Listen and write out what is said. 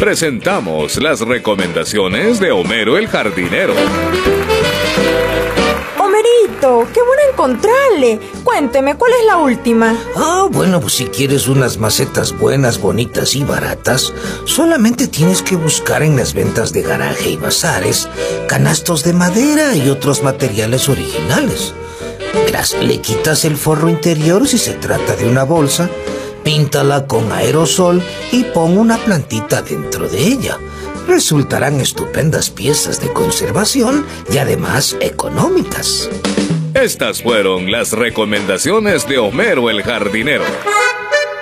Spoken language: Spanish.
presentamos las recomendaciones de Homero el jardinero. Homerito, qué bueno encontrarle. Cuénteme, ¿cuál es la última? Bueno, pues si quieres unas macetas buenas, bonitas y baratas, solamente tienes que buscar en las ventas de garaje y bazares canastos de madera y otros materiales originales. Verás, le quitas el forro interior si se trata de una bolsa, píntala con aerosol y pon una plantita dentro de ella. Resultarán estupendas piezas de conservación y además económicas. Estas fueron las recomendaciones de Homero el jardinero.